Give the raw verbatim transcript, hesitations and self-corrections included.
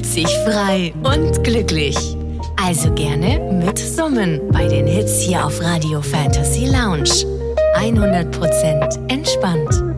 fühlt sich frei und glücklich. Also gerne mit Summen bei den Hits hier auf Radio Fantasy Lounge. hundert Prozent entspannt.